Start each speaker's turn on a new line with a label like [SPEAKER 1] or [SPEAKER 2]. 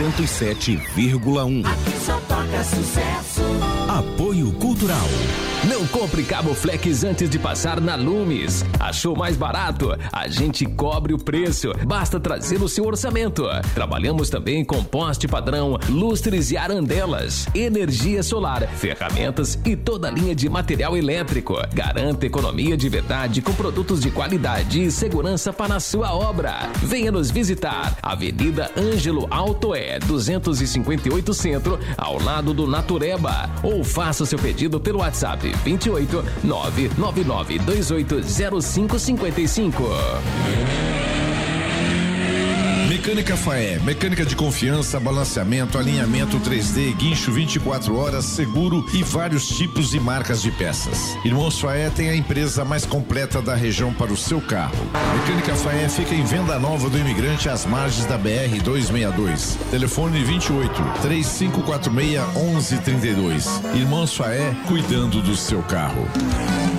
[SPEAKER 1] 107,1.
[SPEAKER 2] Aqui só toca sucesso.
[SPEAKER 1] Apoio Cultural.
[SPEAKER 3] Não compre cabo Flex antes de passar na Lumes. Achou mais barato? A gente cobre o preço. Basta trazer o seu orçamento. Trabalhamos também com poste padrão, lustres e arandelas, energia solar, ferramentas e toda a linha de material elétrico. Garanta economia de verdade com produtos de qualidade e segurança para a sua obra. Venha nos visitar. Avenida Ângelo Altoé, 258 Centro, ao lado do Natureba. Ou faça seu pedido pelo WhatsApp 28 999 280555.
[SPEAKER 4] Mecânica Faé, mecânica de confiança, balanceamento, alinhamento 3D, guincho 24 horas, seguro e vários tipos e marcas de peças. Irmãos Faé tem a empresa mais completa da região para o seu carro. Mecânica Faé fica em Venda Nova do Imigrante, às margens da BR 262. Telefone 28 3546 1132. Irmãos Faé, cuidando do seu carro.